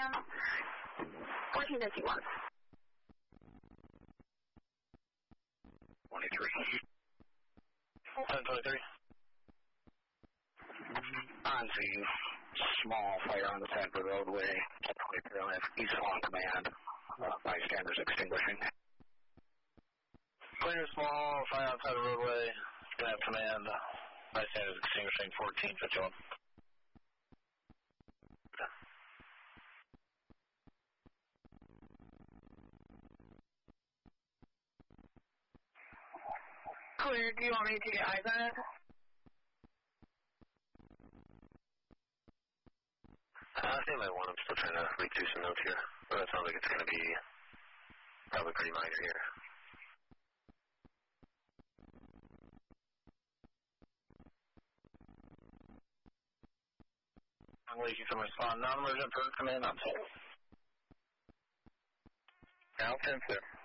1451. 23. 1023. On scene. Small fire on the side of the roadway. 1023 on East Long Command. Bystanders extinguishing. Clear small fire outside the roadway. Gonna have command. Bystanders extinguishing 1451. Clear, do you want me to get eyes on it? I think I want him still trying to read through some notes here. But that sounds like it's going to be probably pretty minor here. I'm leaking from respond. Non-emergent per command on 10. Now 10 clear.